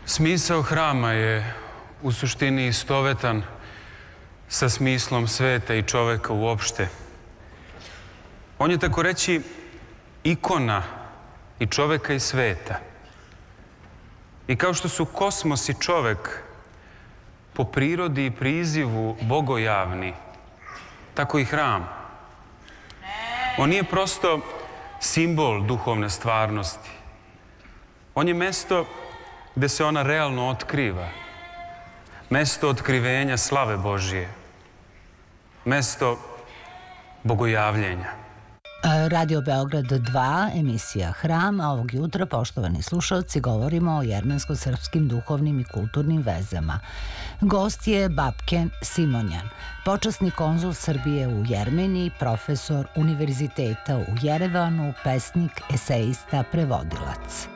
Smisao hrama je u suštini istovetan sa smislom sveta i čoveka uopšte. On je, tako reći, ikona i čoveka i sveta. I kao što su kosmos i čovek po prirodi i prizivu bogojavni, tako i hram. On nije prosto simbol duhovne stvarnosti. On je mesto gde se ona realno otkriva. Mesto otkrivenja slave Božije. Mesto bogojavljenja. Radio Beograd 2, emisija Hram, a ovog jutra, poštovani slušalci, govorimo o jermensko-srpskim duhovnim i kulturnim vezama. Gost je Babken Simonjan, počasni konzul Srbije u Jermeniji, profesor Univerziteta u Jerevanu, pesnik, eseista, prevodilac.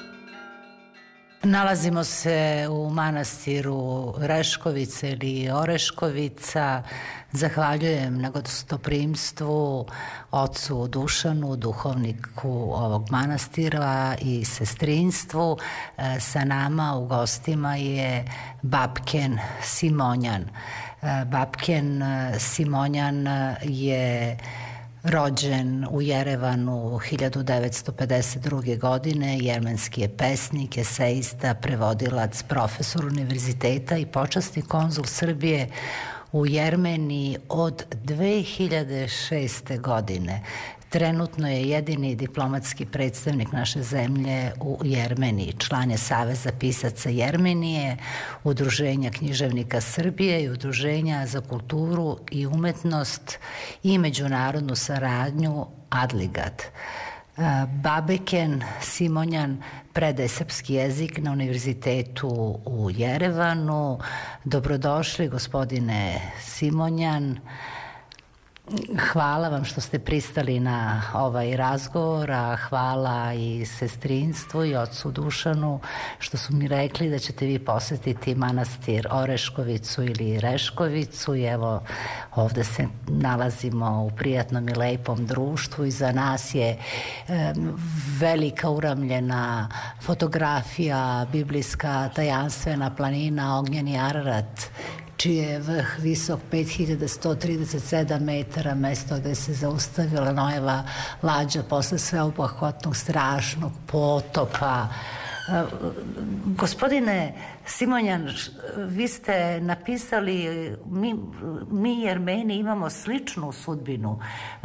Nalazimo se u manastiru Reškovica ili Oreškovica. Zahvaljujem na gostoprimstvu ocu Dušanu, duhovniku ovog manastira, i sestrinstvu. Sa nama u gostima je Babken Simonjan. Babken Simonjan je rođen u Jerevanu 1952. godine, jermenski je pesnik, eseista, prevodilac, profesor univerziteta i počasni konzul Srbije u Jermeniji od 2006. godine. Trenutno je jedini diplomatski predstavnik naše zemlje u Jermeniji. Član je Saveza pisaca Jermenije, Udruženja književnika Srbije i Udruženja za kulturu i umetnost i međunarodnu saradnju Adligat. Babeken Simonjan predaje srpski jezik na univerzitetu u Jerevanu. Dobrodošli, gospodine Simonjan. Hvala vam što ste pristali na ovaj razgovor, a hvala i sestrinstvu i ocu Dušanu što su mi rekli da ćete vi posetiti manastir Oreškovicu ili Reškovicu, i evo ovde se nalazimo u prijatnom i lepom društvu. Iza nas je velika uramljena fotografija, biblijska tajanstvena planina Ognjeni Ararat, čiji je vrh visok 5137 metara, mesto gde se zaustavila Noeva lađa posle sveobuhvatnog strašnog potopa. Gospodine Simonjan, vi ste napisali, mi Jermeni imamo sličnu sudbinu,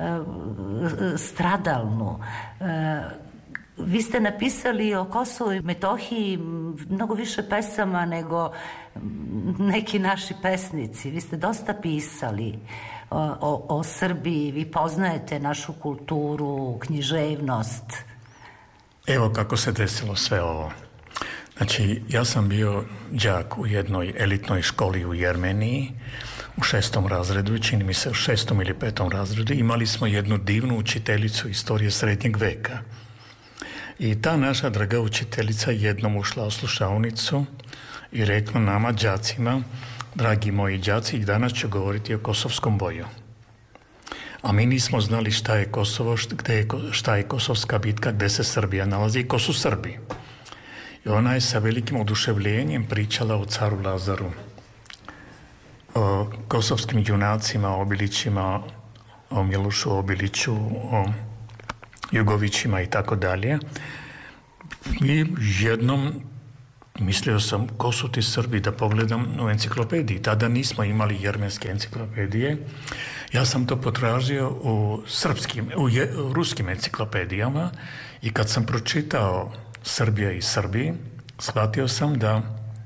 stradalnu. Vi ste napisali o Kosovu i Metohiji mnogo više pesama nego neki naši pesnici. Vi ste dosta pisali o Srbiji, vi poznajete našu kulturu, književnost. Evo kako se desilo sve ovo. Znači, ja sam bio đak u jednoj elitnoj školi u Jermeniji, u 6. razredu, čini mi se u 6. ili 5. razredu. Imali smo jednu divnu učiteljicu istorije srednjeg veka. I ta naša draga učiteljica jednom ušla u slušaonicu i rekla nama, đacima, dragi moji đaci, danas ću govoriti o kosovskom boju. A mi nismo znali šta je Kosovo, šta je kosovska bitka, gde se Srbija nalazi i ko su Srbi. I ona je sa velikim oduševljenjem pričala o caru Lazaru, o kosovskim junacima, Obilićima, o Milošu Obiliću, o Jugovićima i tako dalje. I jednom mislio sam, ko su ti Srbi, da pogledam u enciklopediji. Tada nismo imali jermenske enciklopedije. Ja sam to potražio u ruskim enciklopedijama i kad sam pročitao Srbija i Srbi, shvatio sam da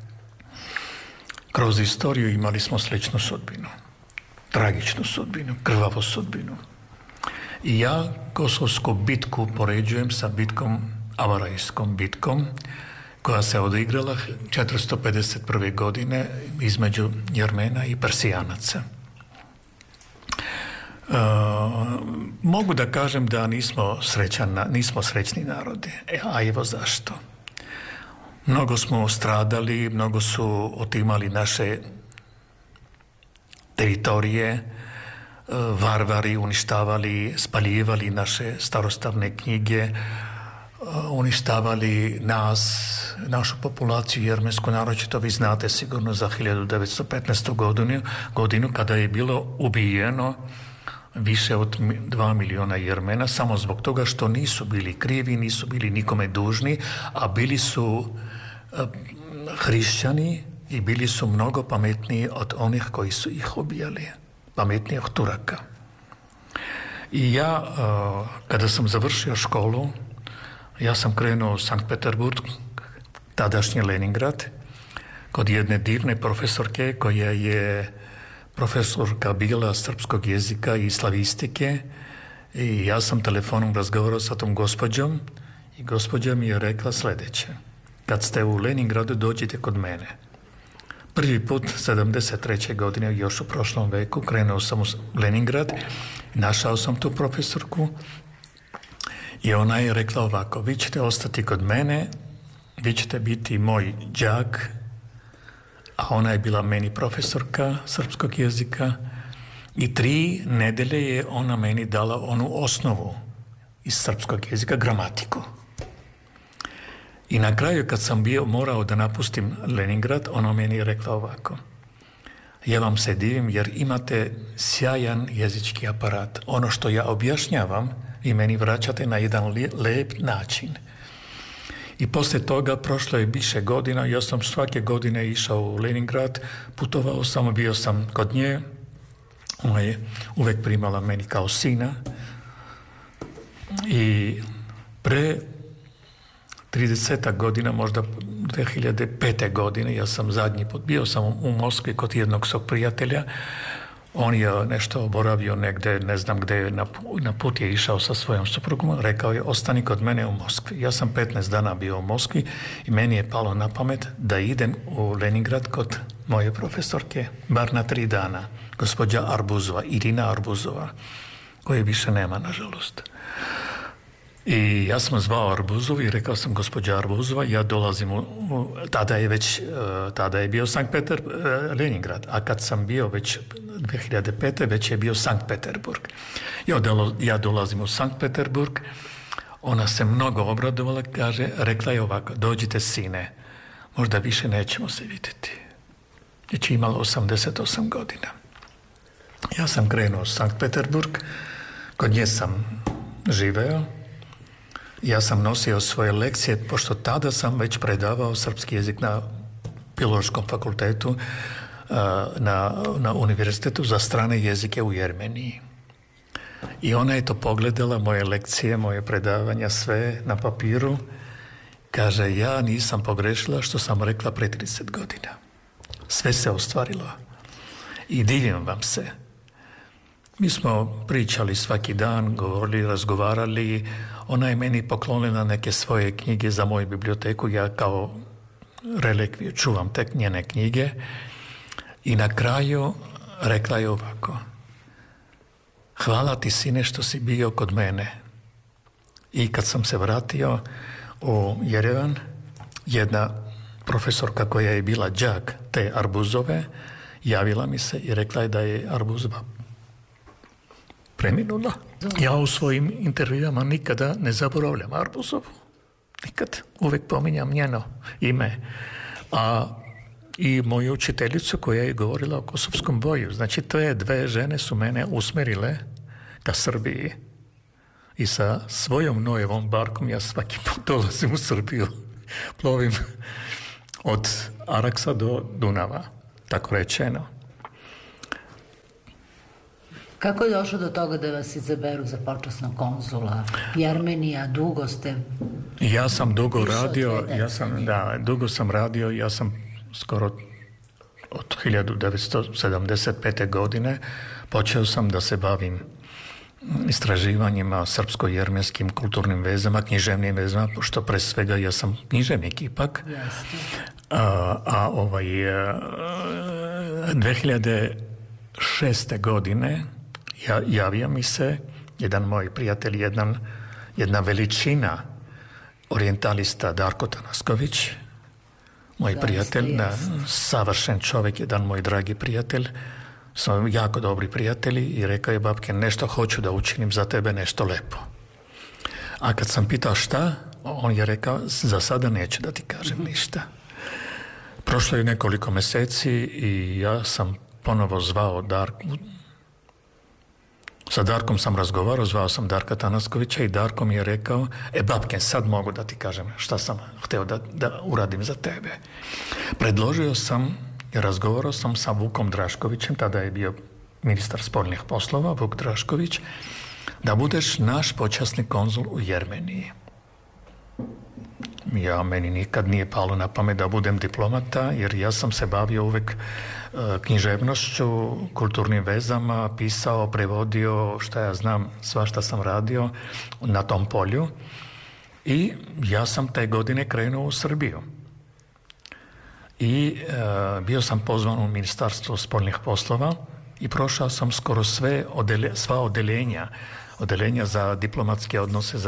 kroz istoriju imali smo sličnu sudbinu. Tragičnu sudbinu, krvavu sudbinu. I ja kosovsku bitku poređujem sa Avarajskom bitkom, koja se odigrala 451. godine između Jermena i Persijanaca. Mogu da kažem da nismo srećni narodi. A evo zašto. Mnogo smo stradali, mnogo su otimali naše teritorije, varvari uništavali, spaljivali naše starostavne knjige, uništavali nas, našu populaciju jermensku, naročito vi znate sigurno za 1915. godinu kada je bilo ubijeno više od 2 miliona Jermena samo zbog toga što nisu bili krivi, nisu bili nikome dužni, a bili su hrišćani i bili su mnogo pametniji od onih koji su ih ubijali, pametniji od Turaka. I ja, kada sam završio školu, ja sam krenuo u Sankt Peterburg, tadašnji Leningrad, kod jedne divne profesorke koja je profesorka bila srpskog jezika i slavistike, i ja sam telefonom razgovarao sa tom gospođom i gospođa mi je rekla sljedeće: kad ste u Leningradu dođite kod mene. Prvi put 73. godine, još u prošlom veku, krenuo sam u Leningrad, našao sam tu profesorku i ona je rekla ovako: vi ćete ostati kod mene, vi ćete biti moj đak, a ona je bila meni profesorka srpskog jezika, i 3 nedelje je ona meni dala onu osnovu iz srpskog jezika, gramatiku. I na kraju kad sam morao da napustim Leningrad, ona meni je rekla ovako: ja vam se divim jer imate sjajan jezički aparat. Ono što ja objašnjavam vi meni vraćate na jedan lep način. I poslije toga prošlo je više godina, ja sam svake godine išao u Leningrad, putovao sam, bio sam kod nje, ona je uvek primala meni kao sina, i pre 30 godina, možda 2005. godine, ja sam zadnji put, bio sam u Moskvi kod jednog svog prijatelja, on je nešto boravio negde, ne znam gde, na put je išao sa svojom suprugom, rekao je: ostani kod mene u Moskvi. Ja sam 15 dana bio u Moskvi i meni je palo na pamet da idem u Leningrad kod moje profesorke, bar na 3 dana, gospođa Arbuzova, Irina Arbuzova, koje više nema, nažalost. I ja sam zvao Arbuzovu i rekao sam: gospođa Arbuzova, ja dolazim tada je bio Leningrad, a kad sam bio već 2005. već je bio Sankt Peterburg. Ja dolazim u Sankt Peterburg, ona se mnogo obradovala, rekla je ovako: dođite sine, možda više nećemo se vidjeti. Već je imala 88 godina. Ja sam krenuo u Sankt Peterburg, kod nje sam živeo. Ja sam nosio svoje lekcije, pošto tada sam već predavao srpski jezik na Filološkom fakultetu, na univerzitetu za strane jezike u Jermeniji. I ona je to pogledala, moje lekcije, moje predavanja, sve na papiru. Kaže: ja nisam pogrešila što sam rekla pre 30 godina. Sve se ostvarilo. I divim vam se. Mi smo pričali svaki dan, govorili, razgovarali. Ona je meni poklonila neke svoje knjige za moju biblioteku. Ja kao relikviju čuvam te njene knjige. I na kraju rekla je ovako: hvala ti sine što si bio kod mene. I kad sam se vratio u Jerevan, jedna profesorka koja je bila đak te Arbuzove javila mi se i rekla je da je Arbuzova preminula. Ja u svojim intervjuama nikada ne zaboravljam Arbuzovu. Nikad. Uvijek pominjam njeno ime. A i moju učiteljicu koja je govorila o Kosovskom boju. Znači, te 2 žene su mene usmerile ka Srbiji. I sa svojom Nojevom barkom ja svaki put dolazim u Srbiju. Plovim od Araksa do Dunava. Tako rečeno. Kako je došlo do toga da vas izaberu za počasnog konzula? Jermenija, dugo ste... Ja sam dugo radio, dugo sam radio, ja sam skoro od 1975. godine počeo sam da se bavim istraživanjima srpsko-jermenskim kulturnim vezama, književnim vezama, pošto pre svega ja sam književnik ipak. 2006. godine javio mi se jedan moj prijatelj, jedna veličina orijentalista, Darko Tanasković, moj prijatelj, savršen čovjek, jedan moj dragi prijatelj, smo jako dobri prijatelji, i rekao je: babke, nešto hoću da učinim za tebe, nešto lepo. A kad sam pitao šta, on je rekao, za sada neću da ti kažem ništa. Prošlo je nekoliko mjeseci i ja sam ponovo zvao Darku. Sa Darkom sam razgovarao, zvao sam Darka Tanaskovića i Darko mi je rekao, Babken, sad mogu da ti kažem šta sam htio da uradim za tebe. Predložio sam i razgovarao sam sa Vukom Draškovićem, tada je bio ministar spoljnih poslova, Vuk Drašković, da budeš naš počasni konzul u Jermeniji. Meni nikad nije palo na pamet da budem diplomata, jer ja sam se bavio uvek književnošću, kulturnim vezama, pisao, prevodio, šta ja znam, svašta sam radio na tom polju. I ja sam te godine krenuo u Srbiju. I bio sam pozvan u Ministarstvo spoljnih poslova i prošao sam skoro sva odeljenja za diplomatske odnose,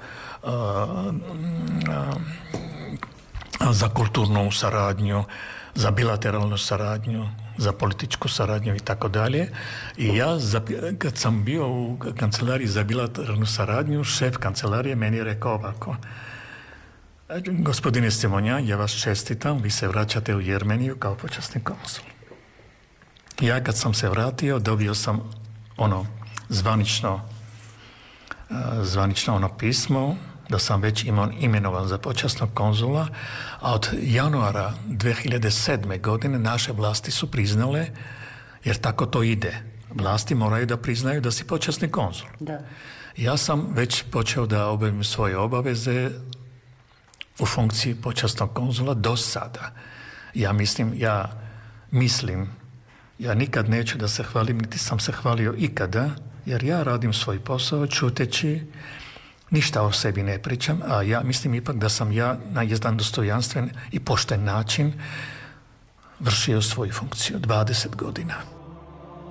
za kulturnu saradnju, za bilateralnu saradnju, za političku saradnju i tako dalje. I ja, kad sam bio u kancelariji za bilateralnu saradnju, šef kancelarije meni je rekao ovako: gospodine Simonjan, ja vas čestitam, vi se vraćate u Jermeniju kao počasni konsul. Ja kad sam se vratio, dobio sam zvanično pismo da sam već imenovan za počasnog konzula, a od januara 2007. godine naše vlasti su priznale, jer tako to ide. Vlasti moraju da priznaju da si počasni konzul. Da. Ja sam već počeo da obavim svoje obaveze u funkciji počasnog konzula do sada. Ja nikad neću da se hvalim, niti sam se hvalio ikada, jer ja radim svoj posao čuteći, ništa o sebi ne pričam, a ja mislim ipak da sam ja na jedan dostojanstven i pošten način vršio svoju funkciju 20 godina.